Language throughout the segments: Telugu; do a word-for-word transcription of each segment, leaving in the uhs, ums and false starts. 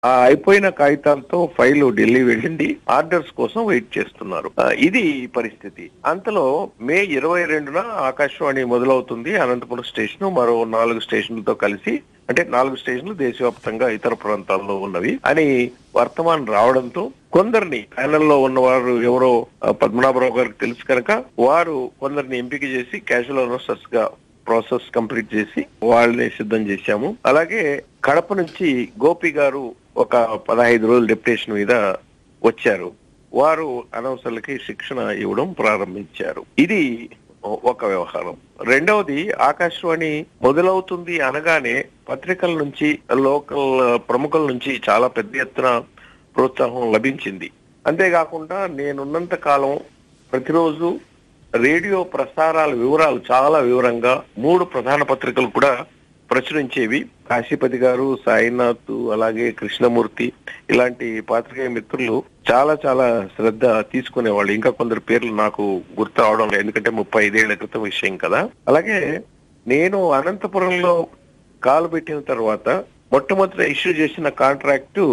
ఆ అయిపోయిన కాగితాలతో ఫైల్ ఢిల్లీ వెళ్ళింది. ఆర్డర్స్ కోసం వెయిట్ చేస్తున్నారు. ఆ, ఇది పరిస్థితి. అంతలో మే ఇరవై రెండున ఆకాశవాణి మొదలవుతుంది. అనంతపురం స్టేషన్ మరో నాలుగు స్టేషన్లతో కలిసి, అంటే నాలుగు స్టేషన్లు దేశవ్యాప్తంగా ఇతర ప్రాంతాల్లో ఉన్నవి అని వర్తమానం రావడంతో కొందరిని ప్యానెల్లో ఉన్నవారు ఎవరో ఆ, పద్మనాభరావు గారికి తెలుసు కనుక వారు కొందరిని ఎంపిక చేసి క్యాజువల్ అనౌన్సర్స్ గా ప్రాసెస్ కంప్లీట్ చేసి వాళ్ళని సిద్ధం చేశాము. అలాగే కడప నుంచి గోపి గారు ఒక పదహైదు రోజులు డెప్యుటేషన్ మీద వచ్చారు. వారు అనౌన్సర్లకి శిక్షణ ఇవ్వడం ప్రారంభించారు. ఇది ఒక వ్యవహారం. రెండవది, ఆకాశవాణి మొదలవుతుంది అనగానే పత్రికల నుంచి, లోకల్ ప్రముఖుల నుంచి చాలా పెద్ద ఎత్తున ప్రోత్సాహం లభించింది. అంతేకాకుండా నేనున్నంత కాలం ప్రతిరోజు రేడియో ప్రసారాల వివరాలు చాలా వివరంగా మూడు ప్రధాన పత్రికలు కూడా ప్రచురించేవి. కాశీపతి గారు, సాయినాథ్, అలాగే కృష్ణమూర్తి ఇలాంటి పాత్రికేయ మిత్రులు చాలా చాలా శ్రద్ధ తీసుకునేవాళ్ళు. ఇంకా కొందరు పేర్లు నాకు గుర్తు రావడం లేదు, ఎందుకంటే ముప్పై ఐదేళ్ల క్రితం విషయం కదా. అలాగే నేను అనంతపురంలో కాలు పెట్టిన తర్వాత మొట్టమొదటి ఇష్యూ చేసిన కాంట్రాక్టు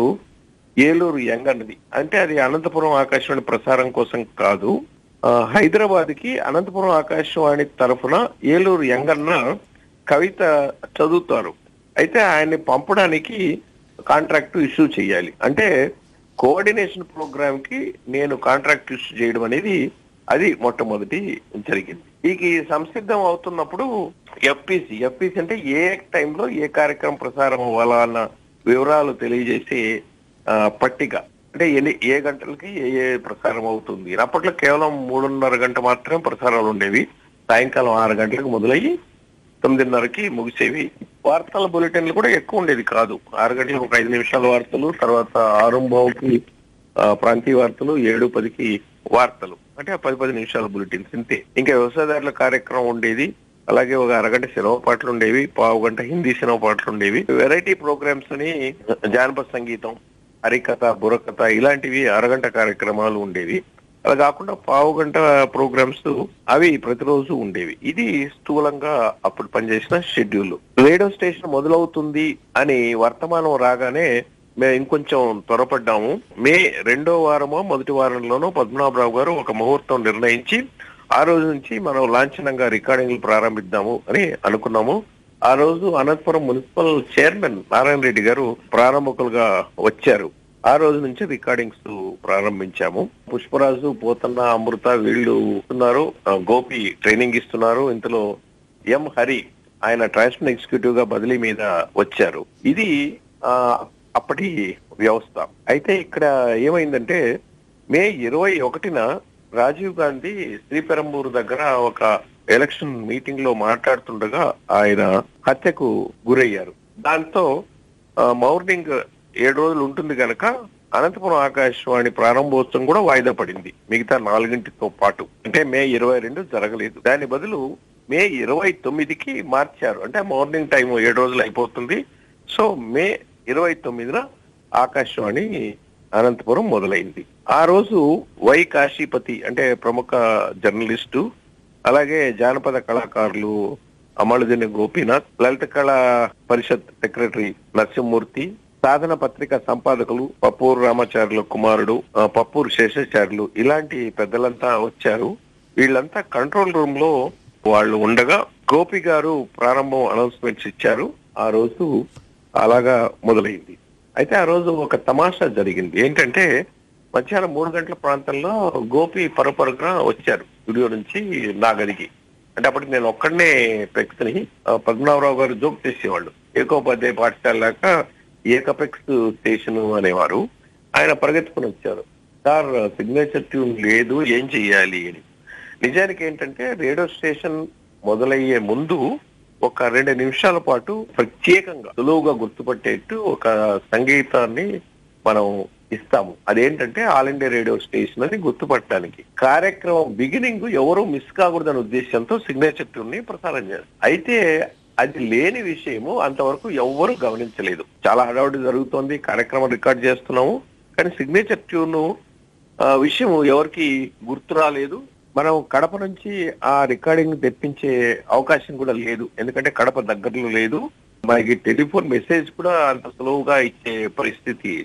ఏలూరు యంగ్ అన్నది. అంటే అది అనంతపురం ఆకాశవాణి ప్రసారం కోసం కాదు, హైదరాబాద్ కి అనంతపురం ఆకాశవాణి తరఫున ఏలూరు యంగన్న కవిత చదువుతారు. అయితే ఆయన్ని పంపడానికి కాంట్రాక్ట్ ఇష్యూ చేయాలి. అంటే కోఆర్డినేషన్ ప్రోగ్రామ్ కి నేను కాంట్రాక్ట్ ఇష్యూ చేయడం అనేది అది మొట్టమొదటి జరిగింది. ఈ సంసిద్ధం అవుతున్నప్పుడు ఎఫ్పిసి ఎఫ్పిసి అంటే ఏ టైంలో ఏ కార్యక్రమం ప్రసారం అవ్వాలా అన్న వివరాలు తెలియజేసే పట్టిక. అంటే ఎన్ని ఏ గంటలకి ఏ ఏ ప్రసారం అవుతుంది. అప్పట్లో కేవలం మూడున్నర గంట మాత్రమే ప్రసారాలు ఉండేవి. సాయంకాలం ఆరు గంటలకు మొదలయ్యి తొమ్మిదిన్నరకి ముగిసేవి. వార్తల బులెటిన్లు కూడా ఎక్కువ ఉండేది కాదు. ఆరు గంటలకు ఒక ఐదు నిమిషాల వార్తలు, తర్వాత ఆరుంబావుకి ప్రాంతీయ వార్తలు, ఏడు పదికి వార్తలు, అంటే పది పది నిమిషాల బులెటిన్స్ ఇంతే. ఇంకా వ్యవసాయదారుల కార్యక్రమం ఉండేది. అలాగే ఒక అరగంట సినిమా పాటలు ఉండేవి, పావు గంట హిందీ సినిమా పాటలు ఉండేవి. వెరైటీ ప్రోగ్రామ్స్ అని జానపద సంగీతం, హరికథ, బుర్రకథ ఇలాంటివి అరగంట కార్యక్రమాలు ఉండేవి. అలా కాకుండా పావు గంట ప్రోగ్రామ్స్ అవి ప్రతిరోజు ఉండేవి. ఇది స్థూలంగా అప్పుడు పనిచేసిన షెడ్యూల్. రేడియో స్టేషన్ మొదలవుతుంది అని వర్తమానం రాగానే మేము ఇంకొంచెం త్వరపడ్డాము. మే రెండో వారమో మొదటి వారంలోనో పద్మనాభరావు గారు ఒక ముహూర్తం నిర్ణయించి ఆ రోజు నుంచి మనం లాంఛనంగా రికార్డింగ్లు ప్రారంభిద్దాము అని అనుకున్నాము. ఆ రోజు అనంతపురం మున్సిపల్ చైర్మన్ నారాయణ రెడ్డి గారు ప్రారంభకులుగా వచ్చారు. ఆ రోజు నుంచి రికార్డింగ్స్ ప్రారంభించాము. పుష్పరాజు, పోతన్న, అమృత వీళ్ళు ఉన్నారు, గోపి ట్రైనింగ్ ఇస్తున్నారు. ఇంతలో ఎం హరి ఆయన ట్రాన్స్మిషన్ ఎగ్జిక్యూటివ్ గా బదిలీ మీద వచ్చారు. ఇది ఆ అప్పటి వ్యవస్థ. అయితే ఇక్కడ ఏమైందంటే మే ఇరవై ఒకటిన రాజీవ్ గాంధీ శ్రీపెరంబూరు దగ్గర ఒక ఎలక్షన్ మీటింగ్ లో మాట్లాడుతుండగా ఆయన హత్యకు గురయ్యారు. దాంతో మార్నింగ్ ఏడు రోజులు ఉంటుంది కనుక అనంతపురం ఆకాశవాణి ప్రారంభోత్సవం కూడా వాయిదా పడింది మిగతా నాలుగింటితో పాటు. అంటే మే ఇరవై రెండు జరగలేదు. దాని బదులు మే ఇరవై తొమ్మిదికి మార్చారు. అంటే మార్నింగ్ టైం ఏడు రోజులు అయిపోతుంది. సో మే ఇరవై తొమ్మిదిన ఆకాశవాణి అనంతపురం మొదలైంది. ఆ రోజు వై కాశీపతి అంటే ప్రముఖ జర్నలిస్టు, అలాగే జానపద కళాకారులు అమళదిని గోపీనాథ్, లలిత కళా పరిషత్ సెక్రటరీ నరసింహమూర్తి, సాధన పత్రిక సంపాదకులు పప్పూరు రామాచార్యుల కుమారుడు పప్పూరు శేషాచార్యులు ఇలాంటి పెద్దలంతా వచ్చారు. వీళ్ళంతా కంట్రోల్ రూమ్ లో వాళ్ళు ఉండగా గోపి గారు ప్రారంభం అనౌన్స్మెంట్స్ ఇచ్చారు. ఆ రోజు అలాగా మొదలైంది. అయితే ఆ రోజు ఒక తమాషా జరిగింది. ఏంటంటే మధ్యాహ్నం మూడు గంటల ప్రాంతంలో గోపి పరపరగా వచ్చారు స్టూడియో నుంచి నా గదికి. అంటే అప్పటికి నేను ఒక్కడనే వ్యక్తిని. పద్మనాభరావు గారు జోక్ చేసేవాళ్ళు, ఏకోపాధ్యాయ పాఠశాల లాగా ఏకపెక్స్ స్టేషన్ అనేవారు. ఆయన పరిగెత్తుకుని వచ్చారు, సార్ సిగ్నేచర్ ట్యూన్ లేదు, ఏం చెయ్యాలి అని. నిజానికి ఏంటంటే రేడియో స్టేషన్ మొదలయ్యే ముందు ఒక రెండు నిమిషాల పాటు ప్రత్యేకంగా సులువుగా గుర్తుపట్టేట్టు ఒక సంగీతాన్ని మనం ఇస్తాము. అదేంటంటే ఆల్ ఇండియా రేడియో స్టేషన్ అని గుర్తుపట్టడానికి. కార్యక్రమం బిగినింగ్ ఎవరు మిస్ కాకూడదనే ఉద్దేశంతో సిగ్నేచర్ ట్యూన్ ని ప్రసారం చేస్తారు. అయితే అది లేని విషయము అంతవరకు ఎవ్వరూ గమనించలేదు. చాలా హడావుడి జరుగుతోంది, కార్యక్రమం రికార్డ్ చేస్తున్నాము, కానీ సిగ్నేచర్ ట్యూన్ విషయం ఎవరికి గుర్తు రాలేదు. మనం కడప నుంచి ఆ రికార్డింగ్ తెప్పించే అవకాశం కూడా లేదు, ఎందుకంటే కడప దగ్గరలో లేదు. మనకి టెలిఫోన్ మెసేజ్ కూడా అంత సులువుగా ఇచ్చే పరిస్థితి